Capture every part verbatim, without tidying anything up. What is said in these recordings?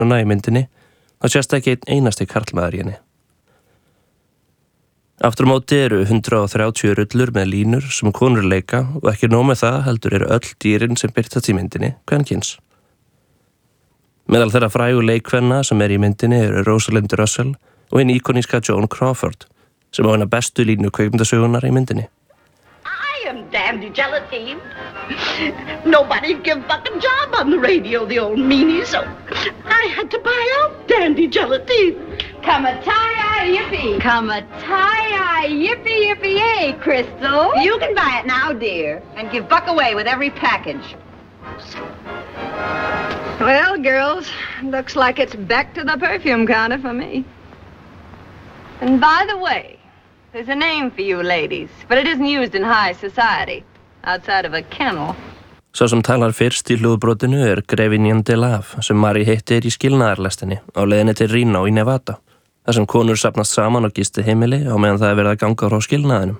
konuna í myndinni þá sést ekki einn einasti karlmaður í henni. Aftur á móti eru hundrað og þrjátíu rullur með línur sem konur leika og ekki nóg með það heldur eru öll dýrin sem birtast í myndinni kvenkyns. Meðal þeirra frægu leikvenna sem er í myndinni eru Rosalind Russell og hinn íkoníska Joan Crawford sem á hina bestu línu kvikmyndasögunar í myndinni. I am Dandy Gelatine. Nobody give Buck a job on the radio, the old meanie, so I had to buy out Dandy Gelatine. Come a tie-eye yippee. Come a tie-eye yippee yippee yay, Crystal. You can buy it now, dear, and give Buck away with every package. Well, girls, looks like it's back to the perfume counter for me. And by the way, there's a name for you ladies, but it isn't used in high society, outside of a kennel. Sá sem talar fyrst í hljóðbrotinu er Grevinjan de Lav sem Marie hittir í skilnaðarlestinni á leiðinni til Reno í Nevada, þar sem konur safnast saman og gisti heimili á meðan það er verið að ganga frá skilnaðinum.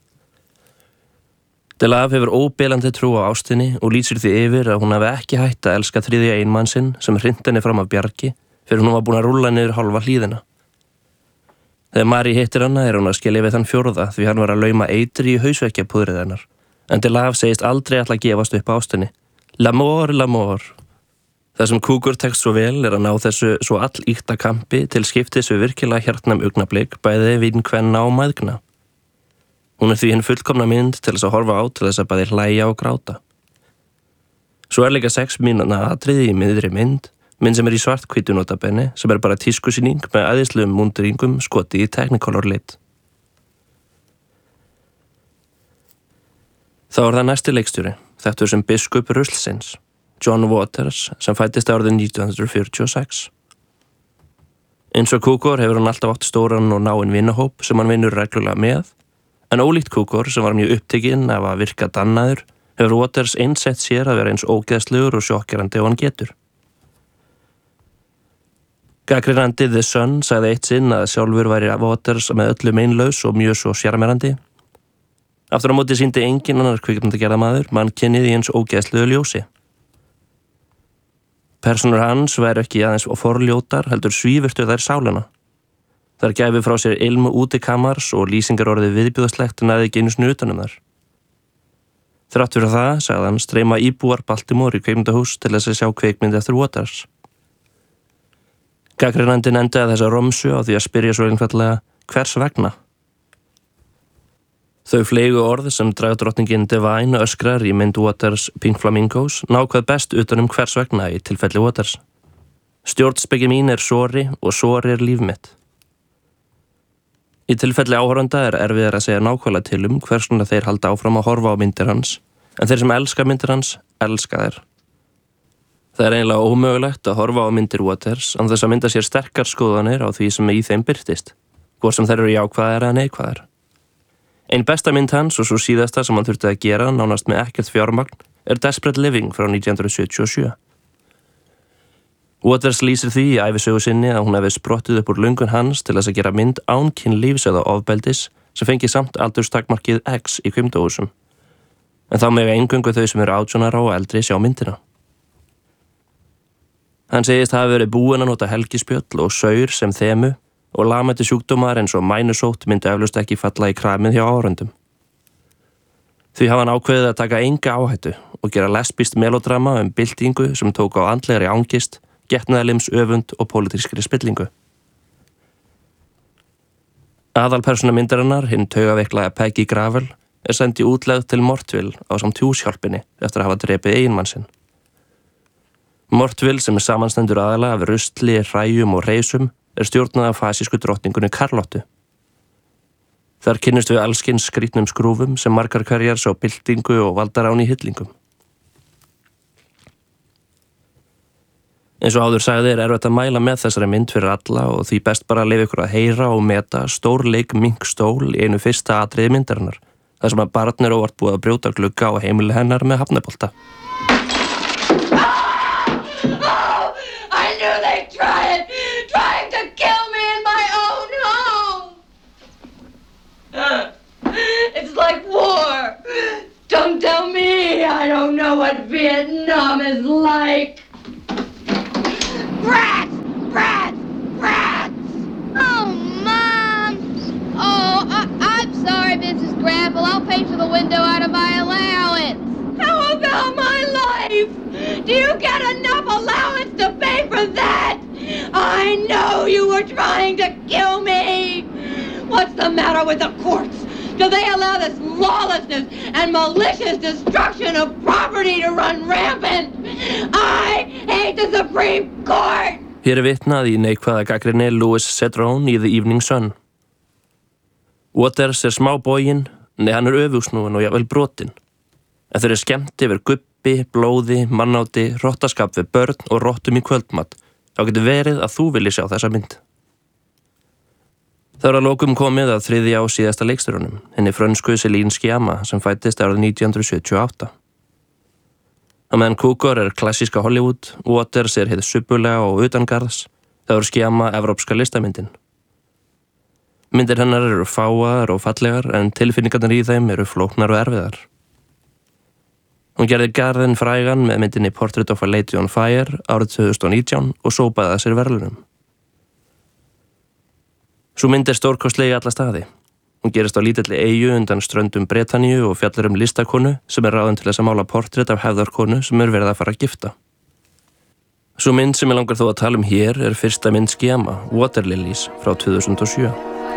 De Lav hefur óbilandi trú á ástinni og lýsir því yfir að hún hafi ekki hætt að elska þriðja eiginmann sinn sem hrinti henni fram af bjargi fyrir hún var búin að rúlla niður hálfa hlíðina. Þegar Marie hittir hana er hún að skilja við þann fjórða því hann var að lauma eitri í hausverkjapúðrið hennar. En De Lav segist aldrei ætla að gefast upp ástinni. L'amour, l'amour. Það sem Cougar tekst svo vel er að ná þessu svo allýkta kampi til skiptis við virkilega hjartnæm augnablik bæði vinkvenna og mæðgna. Hún er því hinn fullkomna mynd til þess að horfa á til þess að bæði hlæja og gráta. Svo er líka sex mínútna atriði í miðri mynd, mynd sem er í svarthvítu notabenni, sem er bara tískusýning með æðislegum múnderingum skoti í Technicolor lit. Þá er það næsti leikstjóri, þekktur sem biskup Ruslsins, John Waters, sem fæddist árið nítján hundruð fjörutíu og sex. Eins og Cougar hefur hann alltaf átt stóran og náinn vinahóp sem hann vinnur reglulega með, en ólíkt Cougar sem var mjög upptekinn af að virka dannaður, hefur Waters einsett sér að vera eins ógeðslegur og sjokkerandi og hann getur. Gagnrýnandi The Sun sagði eitt sinn að sjálfur væri Waters með öllu meinlaus og mjög svo sjarmerandi. Aftur á móti sýndi enginn annar kvikmyndagerðarmaður mannkynnið í eins ógeðslegu ljósi. Persónur hans væru ekki aðeins forljótar, heldur svífurtu þær sálina. Þær gæfu frá sér ilm útikamars og lýsingar orðið viðbjóðslegt næði ekki einu sinni utan um þær. Þrátt fyrir það, sagði hann, streyma íbúar Baltimore í kvikmyndahús til þess að sjá kvikmynd eftir Waters. Gagnrýnandinn endaði þessa romsu á því að spyrja svo einfaldlega hvers vegna. Þau fleygu orð sem dragdrottningin Divine öskrar í mynd Waters Pink Flamingos nákvæð best utan um hvers vegna í tilfelli Waters. Stjórnspeki mín er sori og sori er líf mitt. Í tilfelli áhorfenda er erfiðar að segja nákvæmlega til um hvers vegna þeir halda áfram að horfa á myndir hans, en þeir sem elska myndir hans, elska þær. Það er eiginlega ómögulegt að horfa á myndir Waters án þess að mynda sér sterkar skoðanir á því sem í þeim birtist, hvort sem þeir eru jákvæðar eða neikvæðar. Ein besta mynd hans og svo síðasta sem hann þurfti að gera nánast með ekkert fjármagn er Desperate Living frá nítján hundruð sjötíu og sjö. Waters lýsir því í ævisögu sinni að hún hefði sprottið upp úr löngun hans til þess að gera mynd án kynlífs eða ofbeldis sem fengi samt aldurstakmarkið X í kvikmyndahúsum. En þá mega eingöngu þau sem eru átján ára og eldri sjá myndina. Hann segist hafi verið búinn að nota helgispjöll og saur sem þemu og lamandi sjúkdómar eins og mænusótt myndi eflaust ekki falla í kramið hjá áhorfendum. Því hafa hann ákveðið að taka enga áhættu og gera lesbískt melodrama um byltingu sem tók á andlegri angist, getnaðarlims öfund og pólitískri spillingu. Aðalpersóna myndarinnar, hinn taugaveiklaða Peggy Gravel, er send í útlegð til Mortville ásamt húshjálpinni eftir að hafa drepið eiginmann sinn. Mortville, sem er samanstendur aðalega af rusli, hræjum og reisum, er stjórnað af fasísku drottningunni Karlottu. Þar kynnist við allskins skrýtnum skrúfum sem margar hverjar sá byltingu og valdarán í hillingum. Eins og áður sagði er erfitt að mæla með þessari mynd fyrir alla og því best bara að leyfa ykkur að heyra og meta stórleik minkstól í einu fyrsta atriði myndarinnar, þar sem að barn er óvart búið að brjóta glugga á heimili hennar með hafnabolta. Trying, trying to kill me in my own home. It's like war. Don't tell me I don't know what Vietnam is like. Rats! of that! I know you were trying to kill me! What's the matter with the courts? Do they allow this lawlessness and malicious destruction of property to run rampant? I hate the Supreme Court! Hér er vitnað í neikvæða gagnrýni Louis Cedrone í The Evening Sun. Waters er smá boginn, nei hann er öfugsnúin og jafnvel brotinn. En þeir eru skemmt yfir gubbi, blóði, mannáti, rottaskap við börn og rottum í kvöldmat. Þá getur verið að þú vilji sjá þessa mynd. Það er að lokum komið að þriðja á síðasta leikstjórunum, henni frönsku Céline Sciamma sem fæddist árið nítján hundruð sjötíu og átta. Á meðan Cukor er klassíska Hollywood, Waters er hið subbulega og utangarðs, þá er Sciamma evrópska listamyndin. Myndir hennar eru fáar og fallegar en tilfinningarnar í þeim eru flóknar og erfiðar. Hún gerði garðinn frægan með myndinni Portrait of a Lady on Fire árið tvö þúsund og nítján og sópaði að sér verðlaunum. Sú mynd er stórkostleg í alla staði. Hún gerist á lítilli eyju undan ströndum Bretaníu og fjallar um listakonu sem er ráðin til þess að mála portrett af hefðarkonu sem er verið að fara að gifta. Sú mynd sem ég langar þó að tala um hér er fyrsta mynd Sciamma, Water Lilies, frá tvö þúsund og sjö.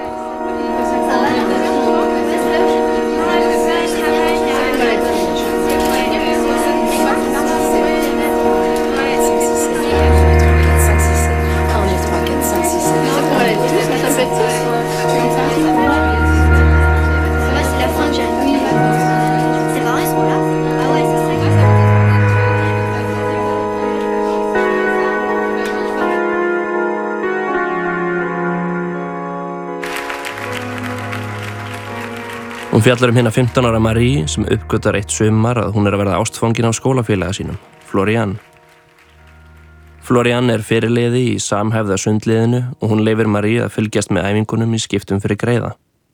Hún fjallar um hina fimmtán ára Marie sem uppgötar eitt sumar að hún er að verða ástfangin af skólafélaga sínum, Florian. Florian er fyrirliði í samhæfða sundliðinu og hún leyfir Marie að fylgjast með æfingunum í skiptum fyrir greiða.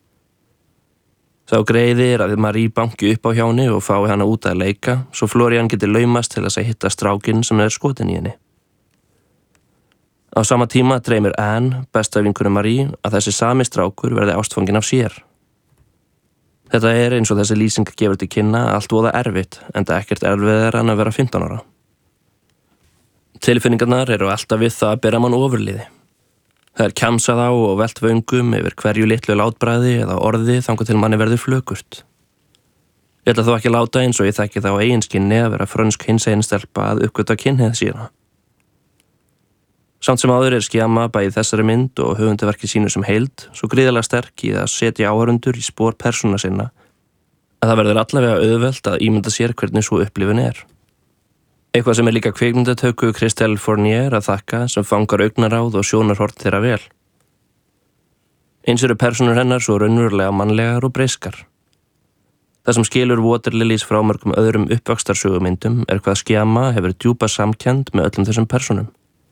Sá greiði er að Marie banki upp á hjá henni og fái hana út að leika svo Florian geti laumast til þess að hitta strákinn sem er skotin í henni. Á sama tíma dreymir Anne, besta vinkonu Marie, að þessi sami strákur verði ástfangin af sér. Þetta er eins og þessi lýsing gefur til kynna allt voða erfitt, enda ekkert erfiðara en að vera fimmtán ára. Tilfinningarnar eru alltaf við það að bera mann ofurliði. Það er kjamsað á og velt vöngum yfir hverju litlu látbræði eða orði þangað til manni verður flökurt. Ég ætla þó ekki láta eins og ég þekki það á eiginskinni að vera frönsk hinsegin stelpa að uppgöta kynhneigð sína. Samt sem áður er Sciamma bæði þessari mynd og höfundaverki sínu sem heild svo gríðarlega sterk í að setja áhorfendur í spor persóna sinna að það verður allavega auðvelt að ímynda sér hvernig svo upplifun er. Eitthvað sem er líka kvikmyndatöku Christelle Fournier að þakka sem fangar augnaráð og sjónarhorn þeirra vel. Eins eru persónur hennar svo raunverulega mannlegar og breiskar. Það sem skilur Water Lilies frá mörgum öðrum uppvaxtarsögumyndum er hvað Sciamma hefur djúpa samkennd með öllum þessum persónum.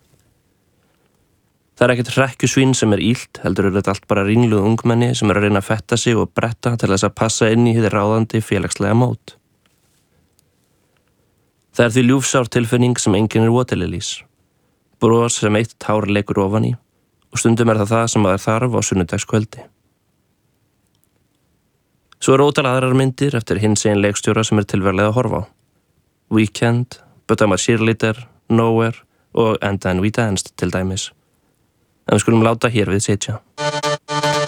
Það er ekkert hrekkjusvín sem er illt, heldur er þetta allt bara ringluð ungmenni sem er að reyna að fetta sig og bretta til þess að passa inn í hið ráðandi félagslega mót. Það er því ljúfsár tilfinning sem einkennir Water Lilies. Bros sem eitt tár leikur ofan í og stundum er það það sem maður þarf á sunnudagskvöldi. Svo er ótal aðrar myndir eftir hinsegin leikstjóra sem er tilverlega að horfa á. Weekend, But I'm a Cheerleader, Nowhere og And Then We Danced til dæmis. En við skulum láta hér við sitja.